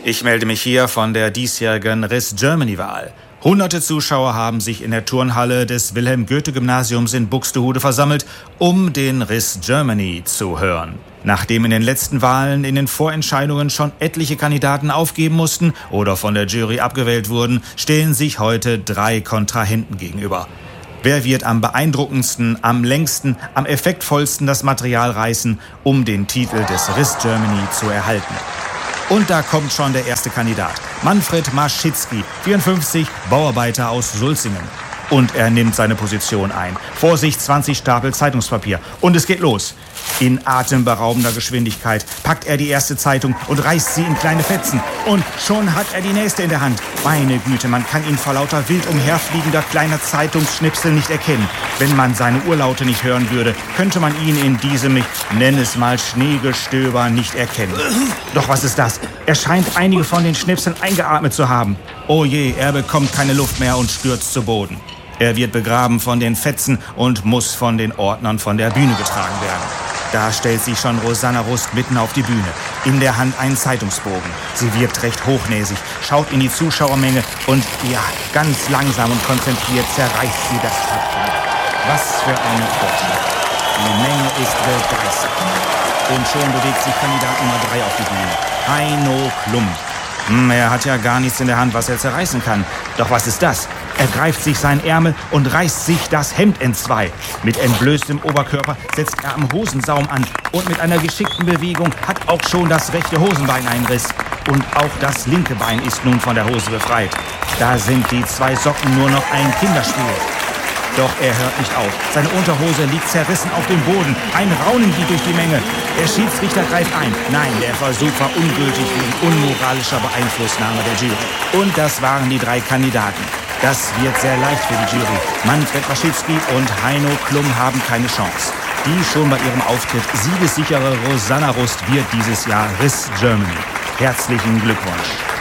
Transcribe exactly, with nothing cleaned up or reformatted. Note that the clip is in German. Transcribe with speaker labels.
Speaker 1: Ich melde mich hier von der diesjährigen Riss Germany-Wahl. Hunderte Zuschauer haben sich in der Turnhalle des Wilhelm-Goethe-Gymnasiums in Buxtehude versammelt, um den Riss Germany zu hören. Nachdem in den letzten Wahlen in den Vorentscheidungen schon etliche Kandidaten aufgeben mussten oder von der Jury abgewählt wurden, stehen sich heute drei Kontrahenten gegenüber. Wer wird am beeindruckendsten, am längsten, am effektvollsten das Material reißen, um den Titel des Riss Germany zu erhalten? Und da kommt schon der erste Kandidat. Manfred Maschitzky, vierundfünfzig, Bauarbeiter aus Sulzingen. Und er nimmt seine Position ein. Vor sich zwanzig Stapel Zeitungspapier. Und es geht los. In atemberaubender Geschwindigkeit packt er die erste Zeitung und reißt sie in kleine Fetzen. Und schon hat er die nächste in der Hand. Meine Güte, man kann ihn vor lauter wild umherfliegender kleiner Zeitungsschnipsel nicht erkennen. Wenn man seine Urlaute nicht hören würde, könnte man ihn in diesem, ich nenne es mal Schneegestöber, nicht erkennen. Doch was ist das? Er scheint einige von den Schnipseln eingeatmet zu haben. Oh je, er bekommt keine Luft mehr und stürzt zu Boden. Er wird begraben von den Fetzen und muss von den Ordnern von der Bühne getragen werden. Da stellt sich schon Rosanna Rust mitten auf die Bühne. In der Hand ein Zeitungsbogen. Sie wirkt recht hochnäsig, schaut in die Zuschauermenge und, ja, ganz langsam und konzentriert zerreißt sie das Papier. Was für eine Vorstellung. Die Menge ist begeistert. Und schon bewegt sich Kandidat Nummer drei auf die Bühne. Heino Klum. Hm, er hat ja gar nichts in der Hand, was er zerreißen kann. Doch was ist das? Er greift sich seinen Ärmel und reißt sich das Hemd entzwei. Mit entblößtem Oberkörper setzt er am Hosensaum an und mit einer geschickten Bewegung hat auch schon das rechte Hosenbein einen Riss. Und auch das linke Bein ist nun von der Hose befreit. Da sind die zwei Socken nur noch ein Kinderspiel. Doch er hört nicht auf. Seine Unterhose liegt zerrissen auf dem Boden. Ein Raunen geht durch die Menge. Der Schiedsrichter greift ein. Nein, der Versuch war ungültig wegen unmoralischer Beeinflussnahme der Jury. Und das waren die drei Kandidaten. Das wird sehr leicht für die Jury. Manfred Maschitzky und Heino Klum haben keine Chance. Die schon bei ihrem Auftritt siegessichere Rosanna Rust wird dieses Jahr Riss Germany. Herzlichen Glückwunsch.